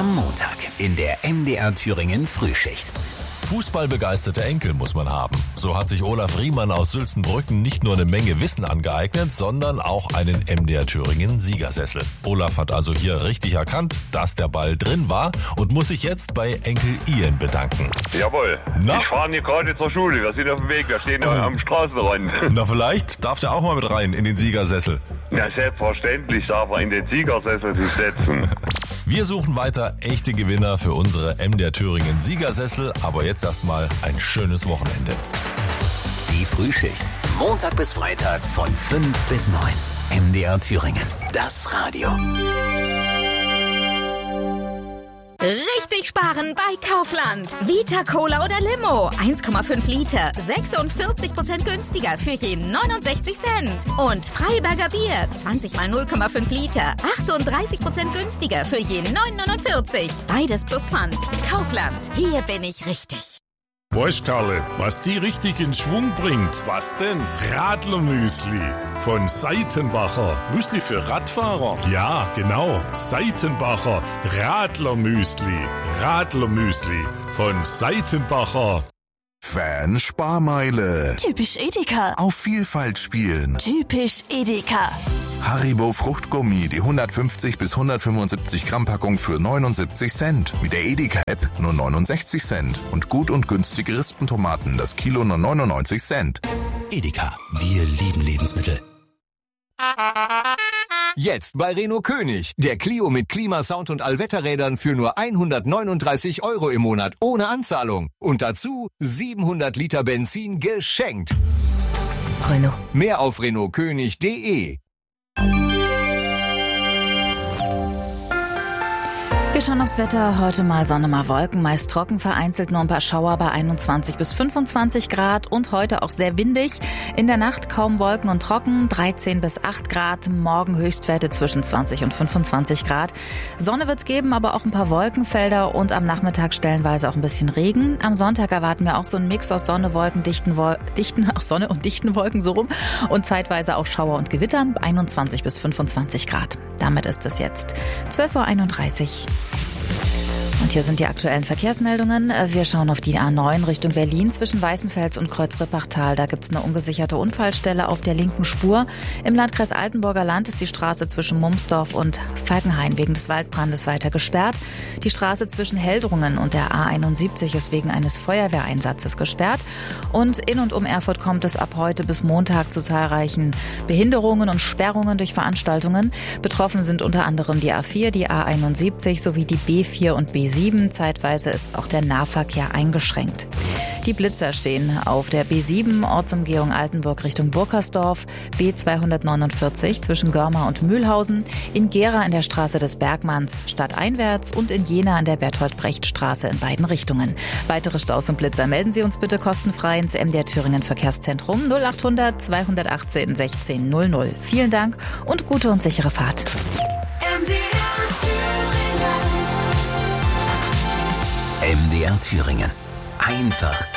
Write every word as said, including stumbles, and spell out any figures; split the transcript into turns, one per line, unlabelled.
Am Montag in der M D R Thüringen Frühschicht.
Fußballbegeisterte Enkel muss man haben. So hat sich Olaf Riemann aus Sülzenbrücken nicht nur eine Menge Wissen angeeignet, sondern auch einen M D R Thüringen Siegersessel. Olaf hat also hier richtig erkannt, dass der Ball drin war und muss sich jetzt bei Enkel Ian bedanken.
Jawohl.
Na?
Ich fahre hier gerade zur Schule. Wir sind auf dem Weg. Wir stehen oh. am Straßenrand.
Na, vielleicht darf der auch mal mit rein in den Siegersessel.
Ja, selbstverständlich darf er in den Siegersessel sich setzen.
Wir suchen weiter echte Gewinner für unsere M D R Thüringen Siegersessel, aber jetzt erstmal ein schönes Wochenende.
Die Frühschicht. Montag bis Freitag von fünf bis neun. M D R Thüringen. Das Radio.
Richtig sparen bei Kaufland. Vita Cola oder Limo. eins Komma fünf Liter. sechsundvierzig Prozent günstiger für je neunundsechzig Cent. Und Freiberger Bier. zwanzig mal null Komma fünf Liter. achtunddreißig Prozent günstiger für je neun neunundvierzig. Beides plus Pfand. Kaufland. Hier bin ich richtig.
Weißt Karle, was die richtig in Schwung bringt? Was denn? Radlermüsli von Seitenbacher. Müsli für Radfahrer? Ja, genau. Seitenbacher Radlermüsli. Radlermüsli von Seitenbacher.
Fan Sparmeile.
Typisch Edeka.
Auf Vielfalt spielen.
Typisch Edeka.
Haribo Fruchtgummi, die hundertfünfzig bis hundertfünfundsiebzig Gramm Packung für neunundsiebzig Cent. Mit der Edeka-App nur neunundsechzig Cent. Und gut und günstige Rispentomaten, das Kilo nur neunundneunzig Cent.
Edeka. Wir lieben Lebensmittel.
Jetzt bei Renault König. Der Clio mit Klimasound und Allwetterrädern für nur hundertneununddreißig Euro im Monat ohne Anzahlung. Und dazu siebenhundert Liter Benzin geschenkt.
Renault.
Mehr auf renault könig punkt de.
Wir schauen aufs Wetter. Heute mal Sonne, mal Wolken, meist trocken, vereinzelt nur ein paar Schauer bei einundzwanzig bis fünfundzwanzig Grad und heute auch sehr windig. In der Nacht kaum Wolken und trocken, dreizehn bis acht Grad. Morgen Höchstwerte zwischen zwanzig und fünfundzwanzig Grad. Sonne wird's geben, aber auch ein paar Wolkenfelder und am Nachmittag stellenweise auch ein bisschen Regen. Am Sonntag erwarten wir auch so einen Mix aus Sonne, Wolken, dichten, Wol- dichten, ach, Sonne und dichten Wolken so rum und zeitweise auch Schauer und Gewitter, einundzwanzig bis fünfundzwanzig Grad. Damit ist es jetzt zwölf Uhr einunddreißig. Und hier sind die aktuellen Verkehrsmeldungen. Wir schauen auf die A neun Richtung Berlin zwischen Weißenfels und Kreuzrippachtal. Da gibt es eine ungesicherte Unfallstelle auf der linken Spur. Im Landkreis Altenburger Land ist die Straße zwischen Mumsdorf und Falkenhain wegen des Waldbrandes weiter gesperrt. Die Straße zwischen Heldrungen und der A einundsiebzig ist wegen eines Feuerwehreinsatzes gesperrt. Und in und um Erfurt kommt es ab heute bis Montag zu zahlreichen Behinderungen und Sperrungen durch Veranstaltungen. Betroffen sind unter anderem die A vier, die A einundsiebzig sowie die B vier und B sieben. Zeitweise ist auch der Nahverkehr eingeschränkt. Die Blitzer stehen auf der B sieben, Ortsumgehung Altenburg Richtung Burkersdorf, B zweihundertneunundvierzig zwischen Görma und Mühlhausen, in Gera in der Straße des Bergmanns stadteinwärts und in Jena an der Bertolt-Brecht-Straße in beiden Richtungen. Weitere Staus und Blitzer melden Sie uns bitte kostenfrei ins M D R Thüringen Verkehrszentrum null achthundert zweihundertachtzehn sechzehn null null. Vielen Dank und gute und sichere Fahrt.
M D R Thüringen.
M D R Thüringen. Einfach